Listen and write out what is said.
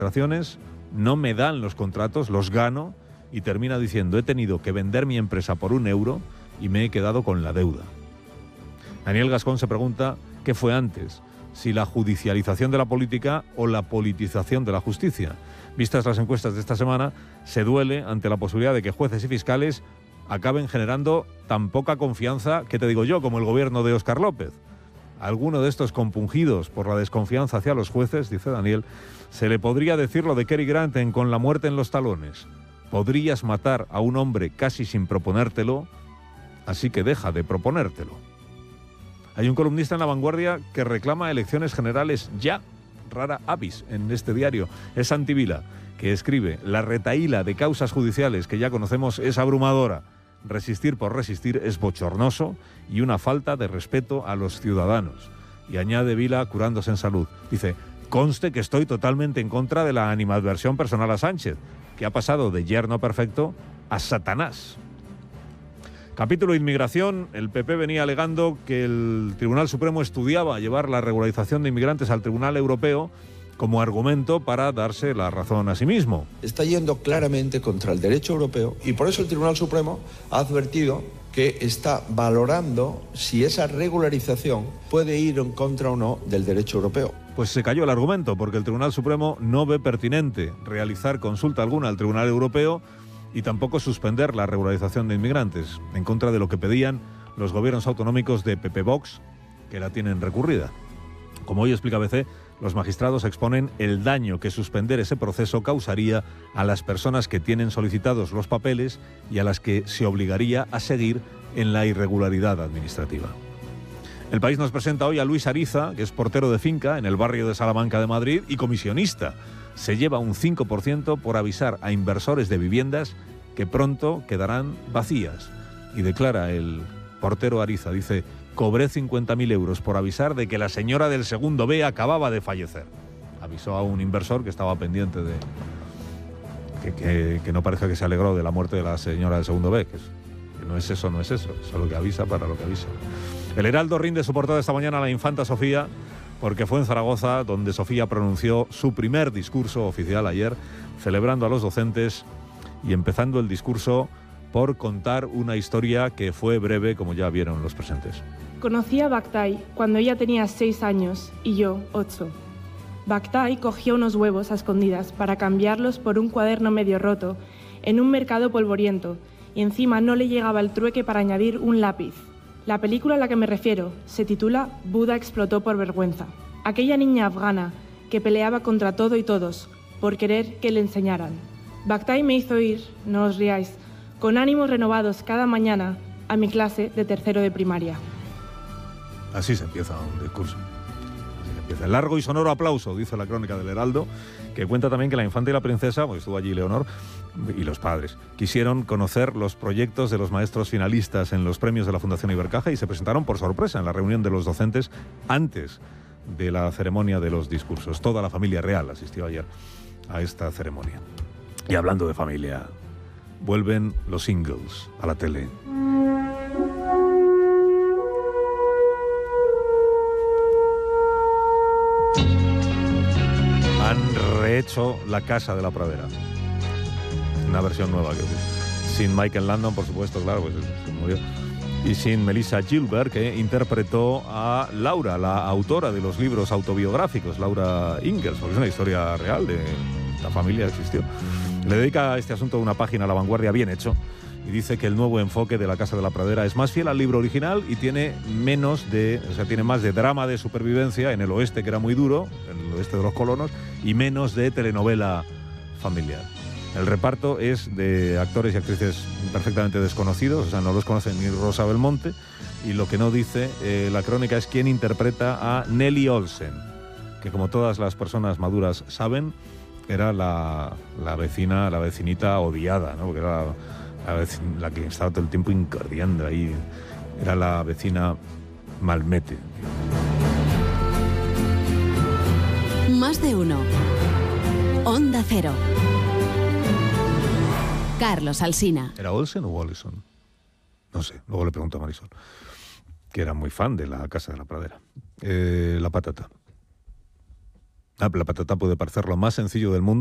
administraciones no me dan los contratos, los gano, y termina diciendo: he tenido que vender mi empresa por €1 y me he quedado con la deuda. Daniel Gascón se pregunta qué fue antes, si la judicialización de la política o la politización de la justicia. Vistas las encuestas de esta semana, se duele ante la posibilidad de que jueces y fiscales acaben generando tan poca confianza, que te digo yo, como el gobierno de Óscar López. Alguno de estos compungidos por la desconfianza hacia los jueces, dice Daniel, se le podría decir lo de Cary Grant en Con la muerte en los talones. Podrías matar a un hombre casi sin proponértelo, así que deja de proponértelo. Hay un columnista en La Vanguardia que reclama elecciones generales ya, rara avis, en este diario. Es Santi Vila, que escribe: la retahíla de causas judiciales que ya conocemos es abrumadora. Resistir por resistir es bochornoso y una falta de respeto a los ciudadanos. Y añade Vila, curándose en salud, dice: conste que estoy totalmente en contra de la animadversión personal a Sánchez, que ha pasado de yerno perfecto a Satanás. Capítulo inmigración. El PP venía alegando que el Tribunal Supremo estudiaba llevar la regularización de inmigrantes al Tribunal Europeo como argumento para darse la razón a sí mismo. Está yendo claramente contra el derecho europeo y por eso el Tribunal Supremo ha advertido que está valorando si esa regularización puede ir en contra o no del derecho europeo. Pues se cayó el argumento, porque el Tribunal Supremo no ve pertinente realizar consulta alguna al Tribunal Europeo y tampoco suspender la regularización de inmigrantes, en contra de lo que pedían los gobiernos autonómicos de PP-Vox, que la tienen recurrida. Como hoy explica ABC, los magistrados exponen el daño que suspender ese proceso causaría a las personas que tienen solicitados los papeles y a las que se obligaría a seguir en la irregularidad administrativa. El País nos presenta hoy a Luis Ariza, que es portero de finca en el barrio de Salamanca de Madrid y comisionista. Se lleva un 5% por avisar a inversores de viviendas que pronto quedarán vacías. Y declara el portero Ariza, dice: cobré 50.000 euros por avisar de que la señora del segundo B acababa de fallecer. Avisó a un inversor que estaba pendiente de que no parezca que se alegró de la muerte de la señora del segundo B, que no es eso, no es eso, es lo que avisa para lo que avisa. El Heraldo rinde su portada esta mañana a la infanta Sofía, porque fue en Zaragoza donde Sofía pronunció su primer discurso oficial ayer, celebrando a los docentes y empezando el discurso por contar una historia que fue breve, como ya vieron los presentes. Conocí a Bakhtay cuando ella tenía 6 años y yo 8. Bakhtay cogió unos huevos a escondidas para cambiarlos por un cuaderno medio roto en un mercado polvoriento y encima no le llegaba el trueque para añadir un lápiz. La película a la que me refiero se titula Buda explotó por vergüenza. Aquella niña afgana que peleaba contra todo y todos por querer que le enseñaran. Bakhtay me hizo ir, no os riáis, con ánimos renovados cada mañana a mi clase de tercero de primaria. Así se empieza un discurso. Así se empieza. Largo y sonoro aplauso, dice la crónica del Heraldo, que cuenta también que la infanta y la princesa, pues estuvo allí Leonor, y los padres, quisieron conocer los proyectos de los maestros finalistas en los premios de la Fundación Ibercaja y se presentaron por sorpresa en la reunión de los docentes antes de la ceremonia de los discursos. Toda la familia real asistió ayer a esta ceremonia. Y hablando de familia, vuelven los Ingalls a la tele. Han rehecho La Casa de la Pradera. Una versión nueva, que sin Michael Landon, por supuesto, claro, pues se murió. Y sin Melissa Gilbert, que interpretó a Laura, la autora de los libros autobiográficos, Laura Ingalls, porque es una historia real de la familia que existió. Le dedica a este asunto una página a La Vanguardia bien hecho y dice que el nuevo enfoque de La Casa de la Pradera es más fiel al libro original y tiene tiene más de drama de supervivencia en el oeste, que era muy duro, en el oeste de los colonos, y menos de telenovela familiar. El reparto es de actores y actrices perfectamente desconocidos, o sea, no los conoce ni Rosa Belmonte, y lo que no dice la crónica es quién interpreta a Nelly Olsen, que como todas las personas maduras saben, era la vecinita odiada, ¿no? Porque era la que estaba todo el tiempo incordiando ahí, era la vecina Malmete. Más de uno. Onda Cero. Carlos Alsina. ¿Era Olsen o Wallison? No sé, luego le pregunto a Marisol, que era muy fan de La Casa de la Pradera. La patata. La patata puede parecer lo más sencillo del mundo.